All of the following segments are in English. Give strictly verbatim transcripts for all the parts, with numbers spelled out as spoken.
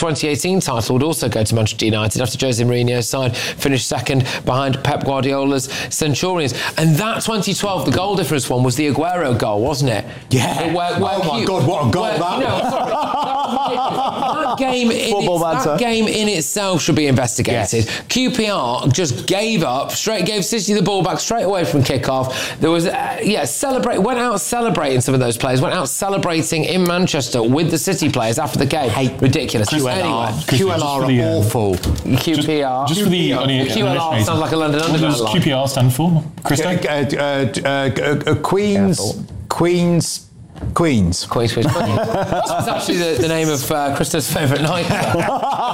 twenty eighteen title would also go to Manchester United after Jose Mourinho's side finished second behind Pep Guardiola's Centurions. And that twenty twelve, the goal difference one, was the Aguero goal, wasn't it? Yeah. Where, where oh, my Q, God, what a goal where, that you know, was. sorry, that, that, game in its, that game in itself should be investigated. Yes. Q P R just gave up, straight gave City the ball back straight away from kickoff. There was, uh, yeah, celebrate, went out celebrating some of those players, went out celebrating in Manchester with the City players after the game. Hey, ridiculous. Q L R, anyway, Q L R are the, uh, awful. Q P R. Just, just for the only, Q L R sounds like a London Underground line. What does Q P R stand for, Christo? Uh, uh, uh, uh, Queens, Queens, Queens. Queens, Queens, Queens. That's actually the, the name of uh, Christo's favourite nightclub.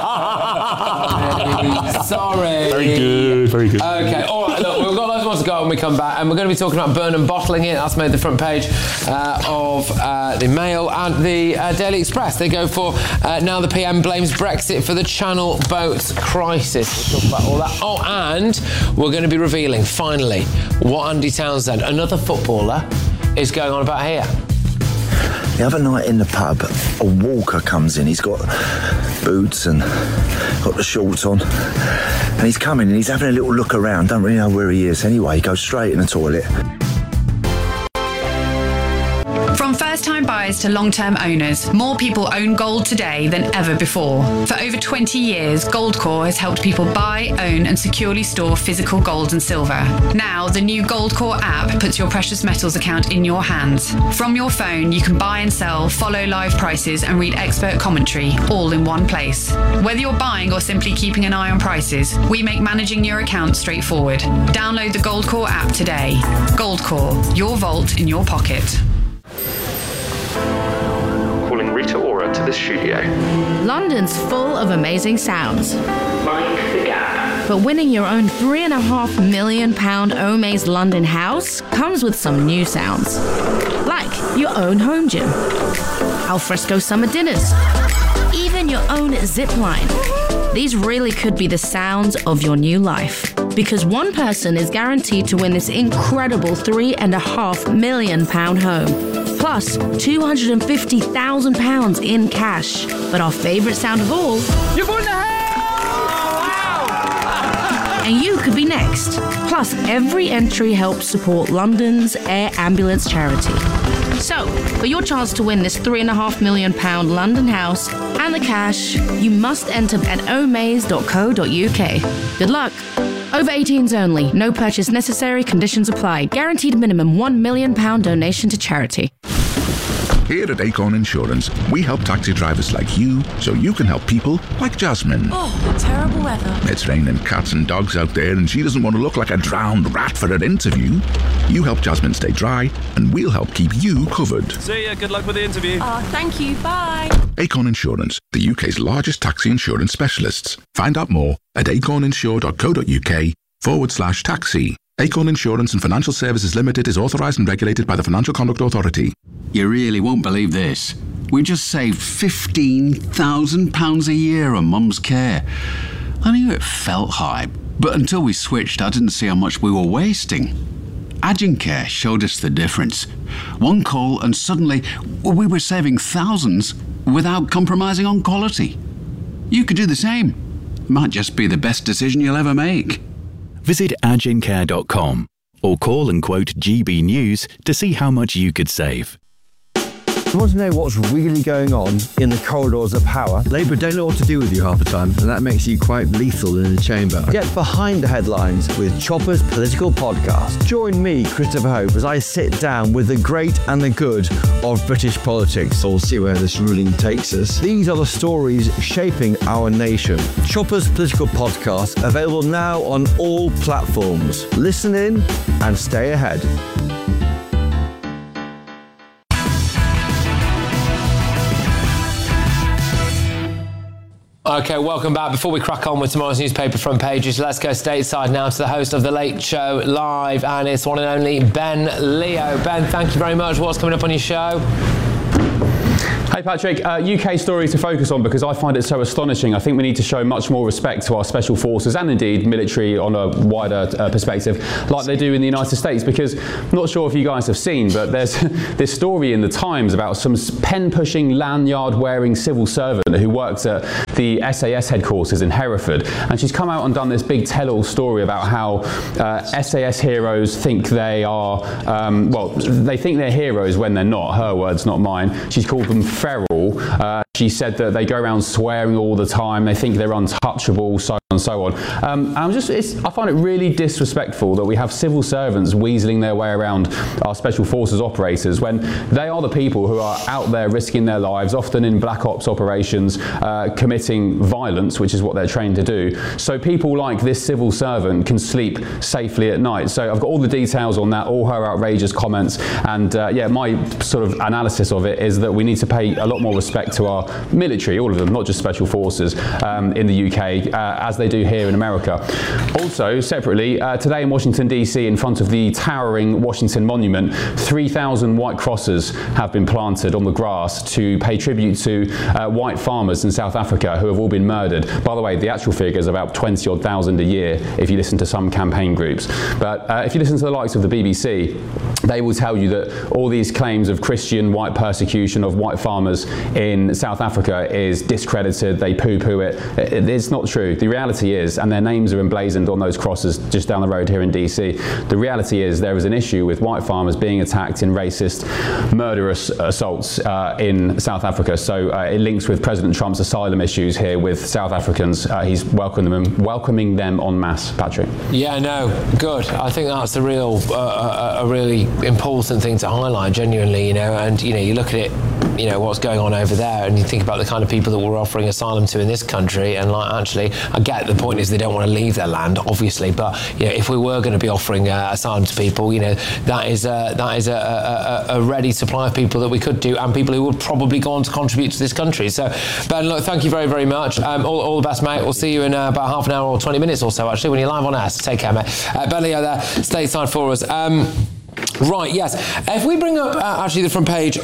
Sorry. Very good, very good. Okay, all right, look, we've got loads more to go when we come back, and we're going to be talking about Burnham bottling it. That's made the front page uh, of uh, the Mail and the uh, Daily Express. They go for, uh, now the P M blames Brexit for the Channel boat crisis. We'll talk about all that. Oh, and we're going to be revealing, finally, what Andy Townsend, another footballer, is going on about here. The other night in the pub, a walker comes in. He's got boots and got the shorts on. And he's coming and he's having a little look around. Don't really know where he is. Anyway, he goes straight in the toilet. From first-time buyers to long-term owners, more people own gold today than ever before. For over twenty years, Goldcore has helped people buy, own and securely store physical gold and silver. Now, the new Goldcore app puts your precious metals account in your hands. From your phone, you can buy and sell, follow live prices and read expert commentary, all in one place. Whether you're buying or simply keeping an eye on prices, we make managing your account straightforward. Download the Goldcore app today. Goldcore, your vault in your pocket. Calling Rita Ora to the studio. London's full of amazing sounds. Mind the gap. But winning your own three and a half million pound Omaze London house comes with some new sounds. Like your own home gym, alfresco summer dinners, even your own zip line. These really could be the sounds of your new life. Because one person is guaranteed to win this incredible three and a half million pound home. Plus two hundred fifty thousand pounds in cash. But our favourite sound of all, You've won the house! Wow! And you could be next. Plus, every entry helps support London's Air Ambulance charity. So, for your chance to win this three and a half million pound London house and the cash, you must enter at omaze dot co dot uk. Good luck. Over eighteens only. No purchase necessary. Conditions apply. Guaranteed minimum one million pound donation to charity. Here at Acorn Insurance, we help taxi drivers like you so you can help people like Jasmine. Oh, terrible weather. It's raining cats and dogs out there and she doesn't want to look like a drowned rat for her interview. You help Jasmine stay dry and we'll help keep you covered. See ya, good luck with the interview. Oh, thank you, bye. Acorn Insurance, the U K's largest taxi insurance specialists. Find out more at acorninsure dot co dot uk forward slash taxi. Acorn Insurance and Financial Services Limited is authorised and regulated by the Financial Conduct Authority. You really won't believe this. We just saved fifteen thousand pounds a year on Mum's care. I knew it felt high, but until we switched, I didn't see how much we were wasting. Agincare showed us the difference. One call and suddenly we were saving thousands without compromising on quality. You could do the same. Might just be the best decision you'll ever make. Visit agincare dot com or call and quote G B News to see how much you could save. You want to know what's really going on in the corridors of power? Labour don't know what to do with you half the time, and that makes you quite lethal in the chamber. Get behind the headlines with Chopper's Political Podcast. Join me, Christopher Hope, as I sit down with the great and the good of British politics. We'll see where this ruling takes us. These are the stories shaping our nation. Chopper's Political Podcast, available now on all platforms. Listen in and stay ahead. Okay, welcome back. Before we crack on with tomorrow's newspaper front pages, let's go stateside now to the host of The Late Show Live, and it's one and only Ben Leo. Ben, thank you very much. What's coming up on your show? Hey Patrick, uh, U K story to focus on because I find it so astonishing. I think we need to show much more respect to our special forces and indeed military on a wider uh, perspective like they do in the United States, because I'm not sure if you guys have seen, but there's this story in the Times about some pen-pushing, lanyard-wearing civil servant who works at the S A S headquarters in Hereford, and she's come out and done this big tell-all story about how uh, S A S heroes think they are, um, well, they think they're heroes when they're not. Her words, not mine. She's called them feral. Uh, she said that they go around swearing all the time, they think they're untouchable, so on and so on. Um, and I'm just, it's, I find it really disrespectful that we have civil servants weaseling their way around our special forces operators when they are the people who are out there risking their lives, often in black ops operations, uh, committing violence, which is what they're trained to do. So people like this civil servant can sleep safely at night. So I've got all the details on that, all her outrageous comments, and uh, yeah, my sort of analysis of it is that we need to pay a lot more respect to our military, all of them, not just special forces, um, in the U K, uh, as they do here in America. Also, separately, uh, today in Washington D C, in front of the towering Washington Monument, three thousand white crosses have been planted on the grass to pay tribute to uh, white farmers in South Africa who have all been murdered. By the way, the actual figure is about twenty odd thousand a year if you listen to some campaign groups. But uh, if you listen to the likes of the B B C, they will tell you that all these claims of Christian white persecution of white farmers in South Africa is discredited, they poo-poo it. It's not true. The reality is, and their names are emblazoned on those crosses just down the road here in D C, the reality is there is an issue with white farmers being attacked in racist, murderous assaults uh, in South Africa. So uh, it links with President Trump's asylum issues here with South Africans. Uh, he's welcoming them, welcoming them en masse, Patrick. Yeah, no, good. I think that's a real, uh, a, a really important thing to highlight, genuinely, you know, and, you know, you look at it, you know, what's going on over there, and you think about the kind of people that we're offering asylum to in this country, and like, actually, I get the point is they don't want to leave their land, obviously, but, you know, if we were going to be offering uh, asylum to people, you know, that is, uh, that is a, a, a ready supply of people that we could do, and people who would probably go on to contribute to this country. So, Ben, look, thank you very, very much. Um, all, all the best, mate. We'll see you in uh, about half an hour or twenty minutes or so, actually, when you're live on air. So take care, mate. Uh, Ben Leo there, stateside for us. Um, Right, yes. If we bring up uh, actually the front page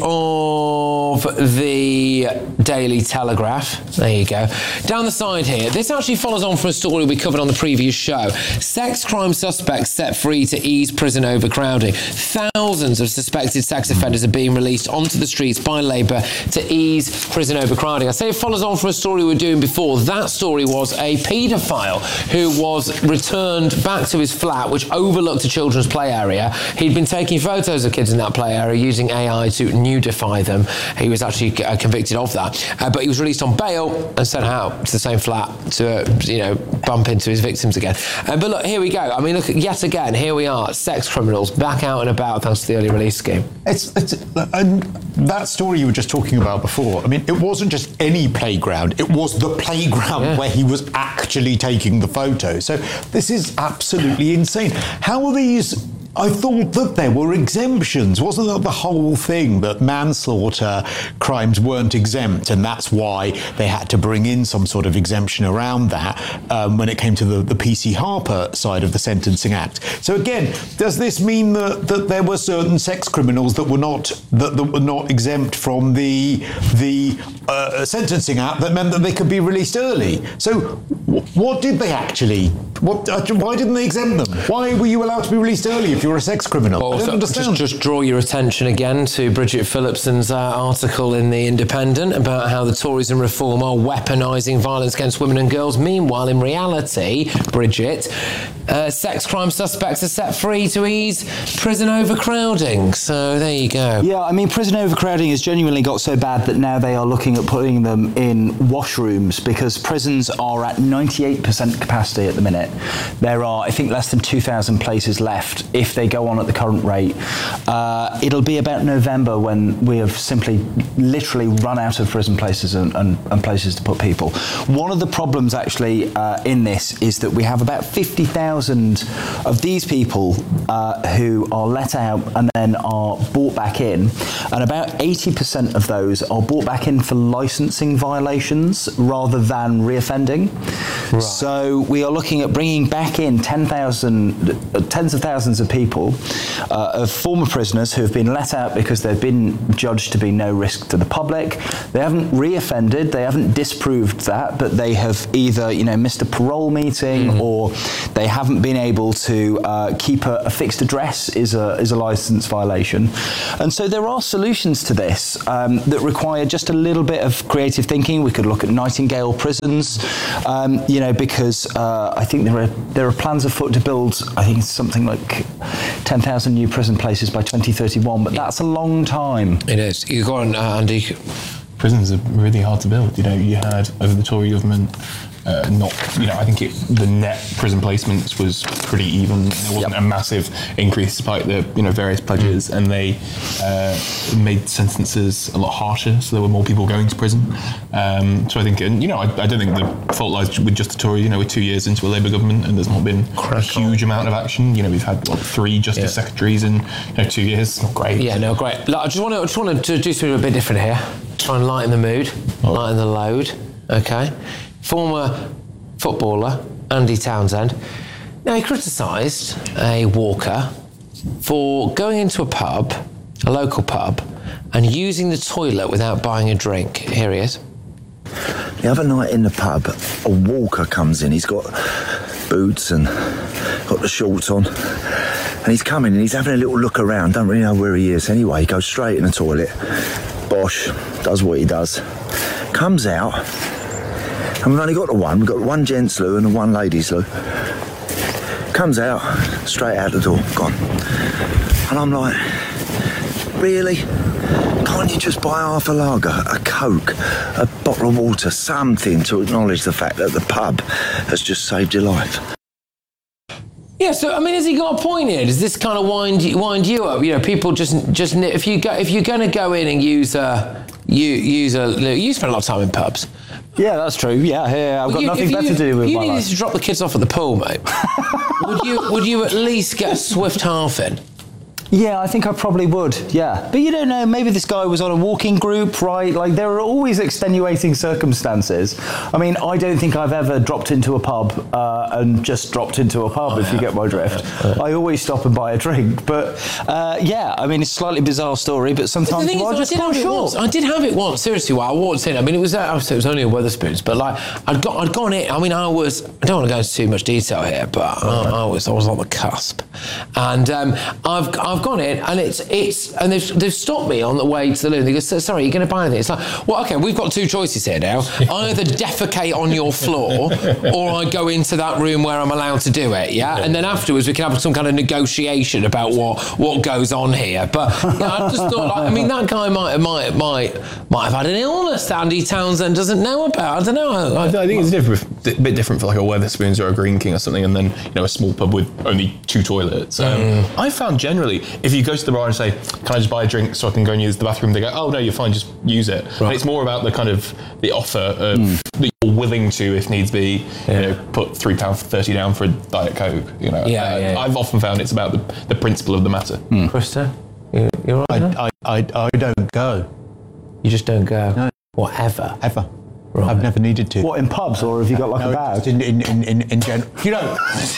of the Daily Telegraph, there you go. Down the side here, this actually follows on from a story we covered on the previous show. Sex crime suspects set free to ease prison overcrowding. Thousands of suspected sex offenders are being released onto the streets by Labour to ease prison overcrowding. I say it follows on from a story we were doing before. That story was a paedophile who was returned back to his flat, which overlooked a children's play area. He'd been taking photos of kids in that play area using A I to nudify them. He was actually uh, convicted of that, uh, but he was released on bail and sent out to the same flat to, uh, you know, bump into his victims again. Uh, but look, here we go. I mean, look, yet again, here we are, sex criminals back out and about thanks to the early release scheme. It's, it's and that story you were just talking about before. I mean, it wasn't just any playground; it was the playground yeah. where he was actually taking the photo. So this is absolutely insane. How are these? I thought that there were exemptions. Wasn't that the whole thing, that manslaughter crimes weren't exempt, and that's why they had to bring in some sort of exemption around that um, when it came to the, the P C Harper side of the Sentencing Act. So again, does this mean that, that there were certain sex criminals that were not that, that were not exempt from the the uh, Sentencing Act that meant that they could be released early? So w- what did they actually? What? Uh, why didn't they exempt them? Why were you allowed to be released early if you're a sex criminal? Well, I don't understand. Just, just draw your attention again to Bridget Phillipson's uh, article in The Independent about how the Tories and Reform are weaponising violence against women and girls. Meanwhile, in reality, Bridget, uh, sex crime suspects are set free to ease prison overcrowding. So there you go. Yeah, I mean, prison overcrowding has genuinely got so bad that now they are looking at putting them in washrooms, because prisons are at ninety-eight percent capacity at the minute. There are, I think, less than two thousand places left if they go on at the current rate. Uh, it'll be about November when we have simply literally run out of prison places and, and, and places to put people. One of the problems actually uh, in this is that we have about fifty thousand of these people uh, who are let out and then are brought back in, and about eighty percent of those are brought back in for licensing violations rather than reoffending. Right. So we are looking at bringing back in ten thousand, uh, tens of thousands of people, uh, of former prisoners who have been let out because they've been judged to be no risk to the public. They haven't reoffended, they haven't disproved that, but they have either, you know, missed a parole meeting mm-hmm. or they haven't been able to uh, keep a, a fixed address is a, is a licence violation. And so there are solutions to this um, that require just a little bit of creative thinking. We could look at Nightingale prisons, um, you know, because uh, I think there are there are plans afoot to build, I think it's something like ten thousand new prison places by twenty thirty-one, but that's a long time. It is. You go on, uh, Andy. Prisons are really hard to build. You know, you had over the Tory government, uh, not, you know, I think it, the net prison placements was pretty even. There wasn't yep. a massive increase despite the, you know, various pledges, and they uh, made sentences a lot harsher, so there were more people going to prison. Um, so I think, and you know, I, I don't think the fault lies with just the Tory. You know, we're two years into a Labour government, and there's not been Crack a huge on. amount of action. You know, we've had what, three Justice yeah. Secretaries in you know, two years. Not great. Yeah, no, great. Look, I just want to, I just want to do something a bit different here. Try and lighten the mood, oh. lighten the load. Okay. Former footballer Andy Townsend. Now, he criticised a walker for going into a pub, a local pub, and using the toilet without buying a drink. Here he is. The other night in the pub, a walker comes in. He's got boots and got the shorts on. And he's coming and he's having a little look around. Don't really know where he is. Anyway, he goes straight in the toilet. Bosh, does what he does. Comes out. And we've only got the one. We've got one gents loo and one ladies loo. Comes out, straight out the door, gone. And I'm like, really? Can't you just buy half a lager, a Coke, a bottle of water, something to acknowledge the fact that the pub has just saved your life? Yeah, so I mean, has he got a point here? Does this kind of wind wind you up? You know, people just just if you go if you're going to go in and use a you use a you spend a lot of time in pubs. Yeah, that's true. Yeah, yeah, I've well, got you, nothing better you, to do with you my needed life. to drop the kids off at the pool, mate. would you would you at least get a swift half in? Yeah, I think I probably would, yeah. But you don't know, maybe this guy was on a walking group, right? Like, there are always extenuating circumstances. I mean, I don't think I've ever dropped into a pub uh, and just dropped into a pub, oh, if yeah. you get my drift. Yeah. I always stop and buy a drink. But, uh, yeah, I mean, it's a slightly bizarre story, but sometimes but well, is, I just I can't sure. I did have it once, seriously, while I walked in. I mean, it was, uh, it was only a Wetherspoons, but, like, I'd, got, I'd gone in. I mean, I was, I don't want to go into too much detail here, but I, I, was, I was on the cusp. And um, I've, I've gone in, and it's, It's and they've, they've stopped me on the way to the loo. They go, sorry, you're going to buy anything? It's like, well, okay, we've got two choices here now. I either defecate on your floor, or I go into that room where I'm allowed to do it. Yeah, and then afterwards we can have some kind of negotiation about what what goes on here. But yeah, I just thought, like, I mean, that guy might might might might have had an illness that Andy Townsend doesn't know about. I don't know. I, I think it's different, a bit different for like a Wetherspoons or a Green King or something, and then you know a small pub with only two toilets. Um, mm. I found generally, if you go to the bar and say, can I just buy a drink so I can go and use the bathroom? They go, oh no, you're fine, just use it. Right. And it's more about the kind of the offer of mm. that you're willing to, if needs be, yeah. you know, put three pounds thirty down for a Diet Coke. You know, yeah, uh, yeah, yeah. I've often found it's about the, the principle of the matter. Mm. Krista, you, you're right. I, I, I, I don't go. You just don't go. No, whatever. Ever. Right. I've never needed to. What, in pubs, or have you got like no, a bag? In in in in, in general, you know.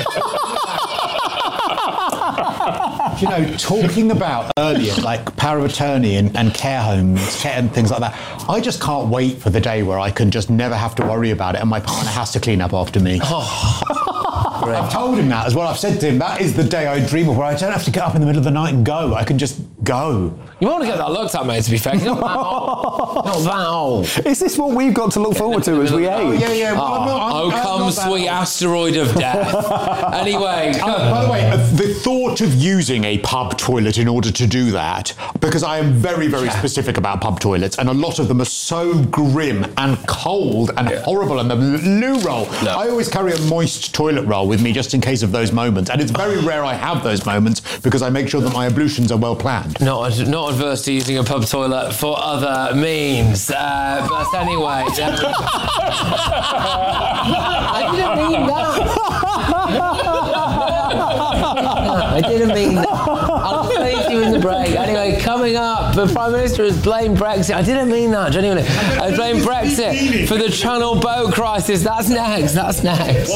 You know, talking about earlier, like power of attorney and, and care homes care and things like that, I just can't wait for the day where I can just never have to worry about it and my partner has to clean up after me. Oh. I've told him that as well. I've said to him, that is the day I dream of, where I don't have to get up in the middle of the night and go. I can just go. You want to get that looked at, mate, to be fair. You're not that old. Not that old. Is this what we've got to look forward to as we age? Oh, yeah, yeah. Well, oh, I'm not, I'm, oh I'm come, not sweet asteroid of death. Anyway. Uh, by the way, uh, the thought of using a pub toilet in order to do that, because I am very, very yeah. specific about pub toilets, and a lot of them are so grim and cold and yeah. horrible, and the loo roll. No. I always carry a moist toilet roll with me just in case of those moments, and it's very rare I have those moments because I make sure that my ablutions are well planned. Not, not adverse to using a pub toilet for other means, uh, but anyway. I didn't mean that. I didn't mean that. I'll explain to even the break. Anyway, coming up, the Prime Minister has blamed Brexit. I didn't mean that, genuinely. Has blamed Brexit for the Channel boat crisis. That's next. That's next.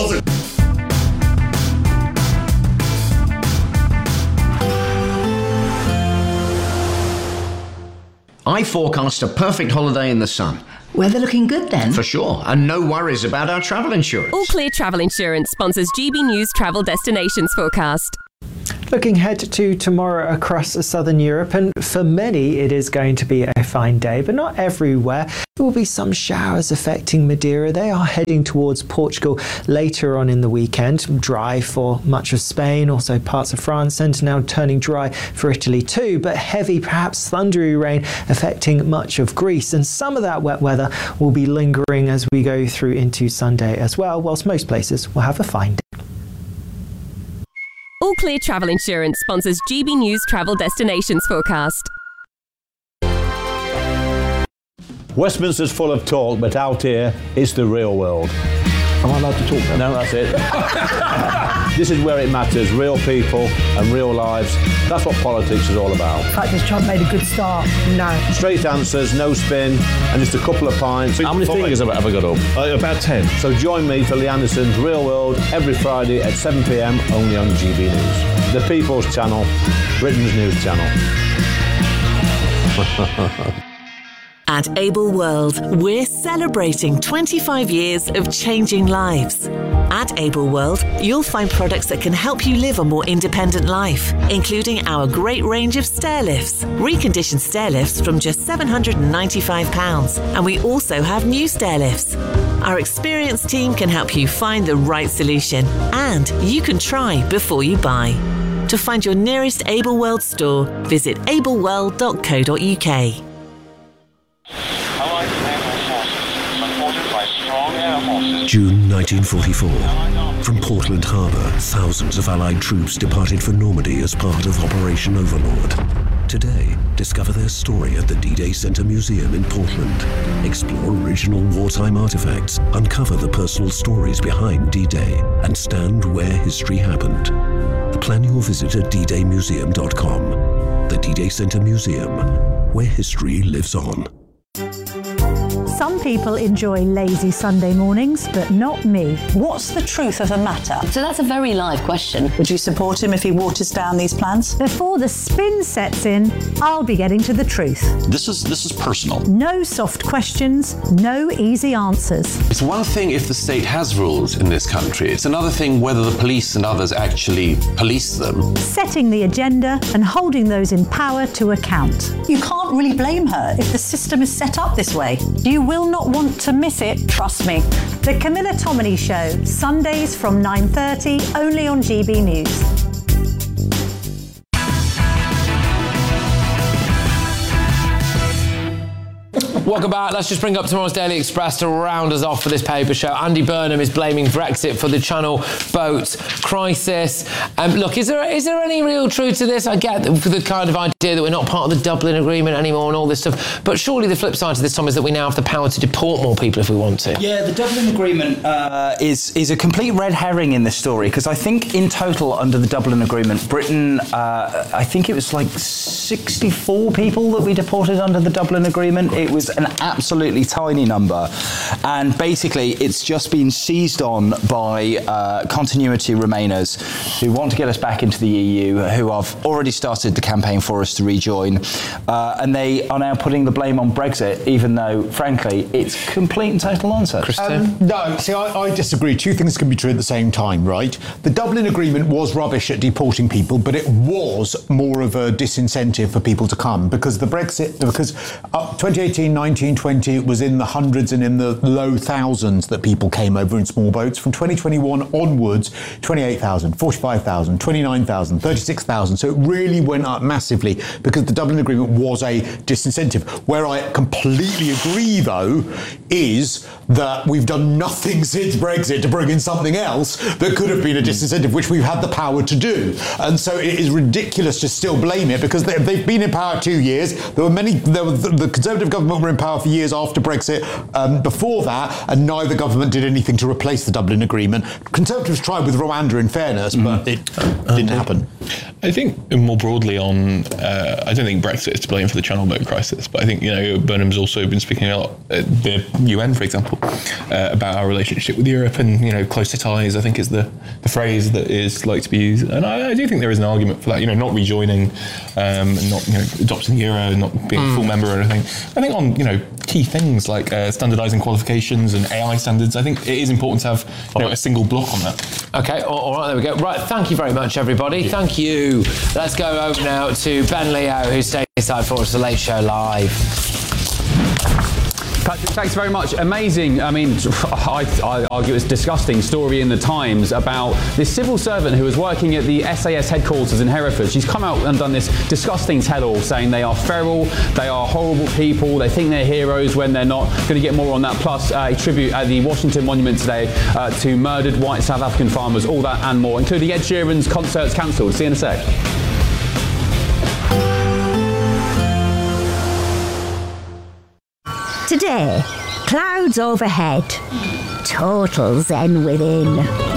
I forecast a perfect holiday in the sun. Weather looking good then? For sure, and no worries about our travel insurance. All Clear Travel Insurance sponsors G B News Travel Destinations Forecast. Looking ahead to tomorrow across southern Europe, and for many it is going to be a fine day, but not everywhere. There will be some showers affecting Madeira. They are heading towards Portugal later on in the weekend. Dry for much of Spain, also parts of France, and now turning dry for Italy too, but heavy, perhaps thundery rain affecting much of Greece. And some of that wet weather will be lingering as we go through into Sunday as well, whilst most places will have a fine day. All Clear Travel Insurance sponsors G B News Travel Destinations Forecast. Westminster's full of talk, but out here, it's the real world. Am I allowed to talk now? No, that's it. This is where it matters, real people and real lives. That's what politics is all about. In fact, has Trump made a good start? No. Straight answers, no spin, and just a couple of pints. How many fingers have I ever got up? Uh, about ten. So join me for Lee Anderson's Real World every Friday at seven p m only on G B News. The People's Channel, Britain's news channel. At Able World, we're celebrating twenty-five years of changing lives. At Able World, you'll find products that can help you live a more independent life, including our great range of stair lifts, reconditioned stair lifts from just seven hundred ninety-five pounds, and we also have new stair lifts. Our experienced team can help you find the right solution, and you can try before you buy. To find your nearest Able World store, visit able world dot co dot u k. June nineteen forty-four. From Portland Harbour, thousands of Allied troops departed for Normandy as part of Operation Overlord. Today, discover their story at the D-Day Center Museum in Portland. Explore original wartime artifacts, uncover the personal stories behind D-Day, and stand where history happened. Plan your visit at d day museum dot com. The D-Day Center Museum, where history lives on. Some people enjoy lazy Sunday mornings, but not me. What's the truth of the matter? So that's a very live question. Would you support him if he waters down these plans? Before the spin sets in, I'll be getting to the truth. This is this is personal. No soft questions, no easy answers. It's one thing if the state has rules in this country. It's another thing whether the police and others actually police them. Setting the agenda and holding those in power to account. You can't really blame her if the system is set up this way. You will not want to miss it, trust me. The Camilla Tominey Show, Sundays from nine thirty, only on G B News. Welcome back. Let's just bring up tomorrow's Daily Express to round us off for this paper show. Andy Burnham is blaming Brexit for the Channel boat crisis. Um, look, is there is there any real truth to this? I get the, the kind of idea that we're not part of the Dublin Agreement anymore and all this stuff, but surely the flip side to this, Tom, is that we now have the power to deport more people if we want to. Yeah, the Dublin Agreement uh, is is a complete red herring in this story, because I think in total under the Dublin Agreement, Britain, uh, I think it was like sixty-four people that we deported under the Dublin Agreement. It was an absolutely tiny number, and basically it's just been seized on by uh, continuity remainers who want to get us back into the E U, who have already started the campaign for us to rejoin, uh, and they are now putting the blame on Brexit, even though frankly it's complete and total nonsense. Um, no, see, I, I disagree. Two things can be true at the same time, right? The Dublin Agreement was rubbish at deporting people, but it was more of a disincentive for people to come, because the Brexit, because uh, twenty eighteen, nineteen, twenty, it was in the hundreds and in the low thousands that people came over in small boats. From twenty twenty-one onwards, twenty-eight thousand, forty-five thousand, twenty-nine thousand, thirty-six thousand. So it really went up massively because the Dublin Agreement was a disincentive. Where I completely agree, though, is that we've done nothing since Brexit to bring in something else that could have been a disincentive, which we've had the power to do. And so it is ridiculous to still blame it, because they, they've been in power two years. There were many, there were, the Conservative government were in power for years after Brexit, um, before that, and neither government did anything to replace the Dublin Agreement. Conservatives tried with Rwanda, in fairness, but it didn't happen. I think more broadly on, uh, I don't think Brexit is to blame for the Channel boat crisis, but I think, you know, Burnham's also been speaking a lot at the U N, for example, uh, about our relationship with Europe, and, you know, closer ties, I think is the, the phrase that is like to be used. And I, I do think there is an argument for that, you know, not rejoining, um, and not, you know, adopting the euro, not being mm. a full member or anything. I think on, you know, key things like uh, standardising qualifications and A I standards, I think it is important to have, you know, a single block on that. Okay, all, all right, there we go. Right, thank you very much, everybody. Yeah. Thank you. Let's go over now to Ben Leo, who's staying aside for us, The Late Show Live. Patrick, thanks very much. Amazing. I mean, I, I argue it's a disgusting story in the Times about this civil servant who was working at the S A S headquarters in Hereford. She's come out and done this disgusting tell-all saying they are feral, they are horrible people, they think they're heroes when they're not. Going to get more on that. Plus, uh, a tribute at the Washington Monument today uh, to murdered white South African farmers. All that and more, including Ed Sheeran's concerts cancelled. See you in a sec. Today, clouds overhead, total zen within.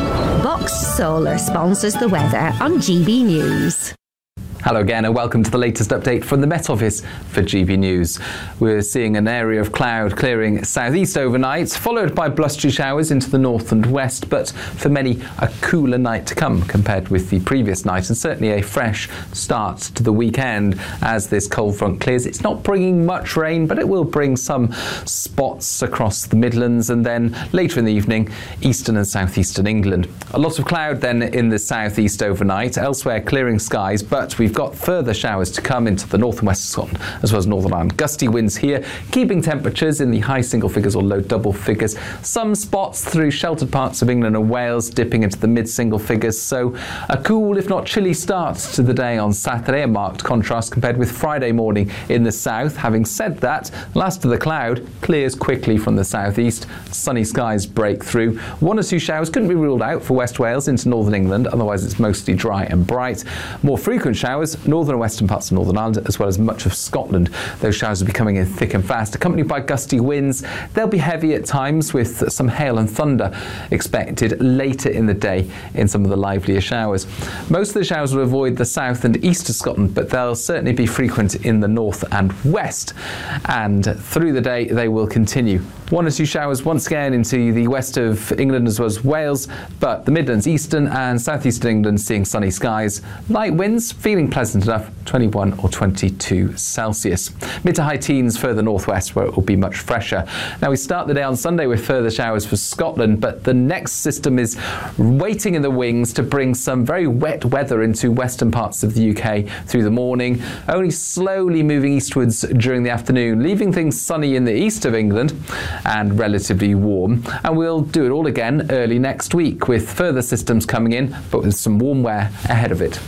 Box Solar sponsors the weather on G B News. Hello again and welcome to the latest update from the Met Office for G B News. We're seeing an area of cloud clearing southeast overnight, followed by blustery showers into the north and west, but for many a cooler night to come compared with the previous night, and certainly a fresh start to the weekend as this cold front clears. It's not bringing much rain, but it will bring some spots across the Midlands, and then later in the evening, eastern and southeastern England. A lot of cloud then in the southeast overnight, elsewhere clearing skies, but we've got further showers to come into the north and west of Scotland, as well as Northern Ireland. Gusty winds here, keeping temperatures in the high single figures or low double figures. Some spots through sheltered parts of England and Wales dipping into the mid single figures. So a cool, if not chilly, start to the day on Saturday, a marked contrast compared with Friday morning in the south. Having said that, last of the cloud clears quickly from the southeast. Sunny skies break through. One or two showers couldn't be ruled out for West Wales into northern England, otherwise it's mostly dry and bright. More frequent showers northern and western parts of Northern Ireland, as well as much of Scotland. Those showers will be coming in thick and fast, accompanied by gusty winds. They'll be heavy at times, with some hail and thunder expected later in the day in some of the livelier showers. Most of the showers will avoid the south and east of Scotland, but they'll certainly be frequent in the north and west. And through the day, they will continue. One or two showers once again into the west of England as well as Wales, but the Midlands, eastern and southeastern England seeing sunny skies. Light winds, feeling pleasant enough, twenty-one or twenty-two Celsius. Mid to high teens further northwest where it will be much fresher. Now we start the day on Sunday with further showers for Scotland, but the next system is waiting in the wings to bring some very wet weather into western parts of the U K through the morning, only slowly moving eastwards during the afternoon, leaving things sunny in the east of England and relatively warm. And we'll do it all again early next week with further systems coming in, but with some warm wear ahead of it.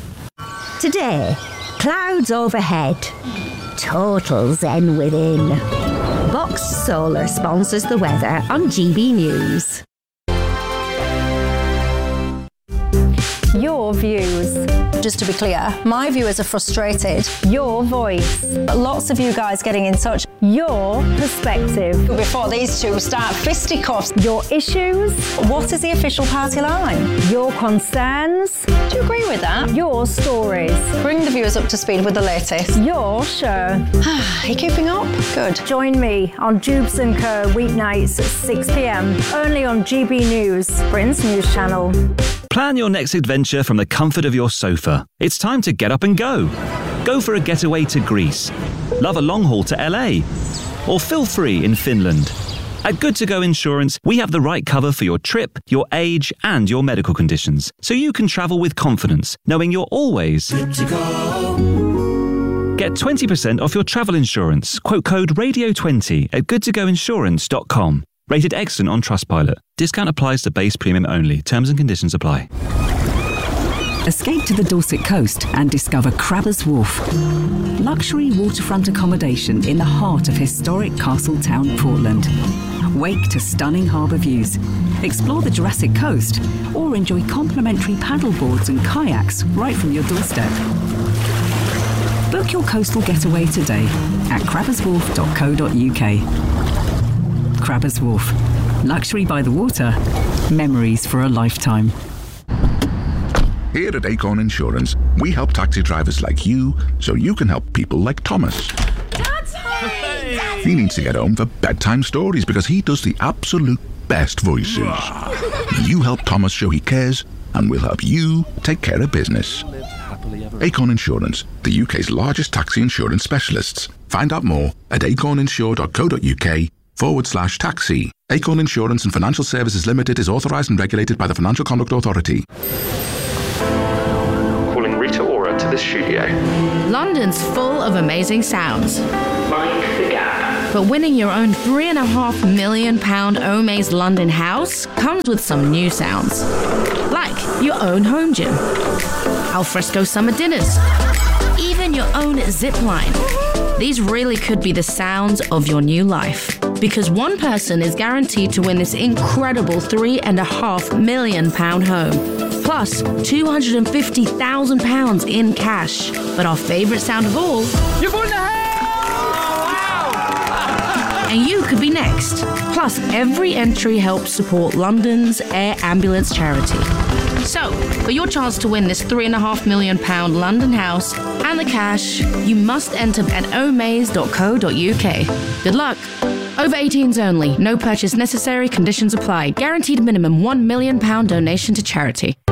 Today, clouds overhead, total zen within. Box Solar sponsors the weather on G B News. Your views. Just to be clear, my viewers are frustrated. Your voice. Lots of you guys getting in touch. Your perspective. Before these two start fisticuffs. Your issues. What is the official party line? Your concerns. Do you agree with that? Your stories. Bring the viewers up to speed with the latest. Your show. Are you keeping up? Good. Join me on Jubes and Co. weeknights at six p m. Only on G B News, Britain's news channel. Plan your next adventure from the comfort of your sofa. It's time to get up and go. Go for a getaway to Greece. Love a long haul to L A. Or feel free in Finland. At Good To Go Insurance, we have the right cover for your trip, your age, and your medical conditions, so you can travel with confidence, knowing you're always good to go. Get twenty percent off your travel insurance. Quote code radio twenty at good to go insurance dot com. Rated excellent on Trustpilot. Discount applies to base premium only. Terms and conditions apply. Escape to the Dorset coast and discover Crabbers Wharf. Luxury waterfront accommodation in the heart of historic Castletown, Portland. Wake to stunning harbour views. Explore the Jurassic Coast or enjoy complimentary paddleboards and kayaks right from your doorstep. Book your coastal getaway today at crabbers wharf dot co dot uk. Crabbers Wharf. Luxury by the water. Memories for a lifetime. Here at Acorn Insurance, we help taxi drivers like you so you can help people like Thomas. He needs to get home for bedtime stories because he does the absolute best voices. You help Thomas show he cares, and we'll help you take care of business. Acorn Insurance, the U K's largest taxi insurance specialists. Find out more at acorninsure dot co dot uk forward slash taxi. Acorn Insurance and Financial Services Limited is authorised and regulated by the Financial Conduct Authority. Calling Rita Ora to the studio. London's full of amazing sounds. Like the Gap. But winning your own three and a half million pound Omaze London house comes with some new sounds. Like your own home gym, alfresco summer dinners, even your own zip line. These really could be the sounds of your new life. Because one person is guaranteed to win this incredible three and a half million pound home. Plus two hundred fifty thousand pounds in cash. But our favourite sound of all, you've won the house! And you could be next. Plus, every entry helps support London's Air Ambulance charity. So, for your chance to win this three and a half million pound London house and the cash, you must enter at omaze dot co dot uk. Good luck. Over eighteens only. No purchase necessary. Conditions apply. Guaranteed minimum one million pound donation to charity.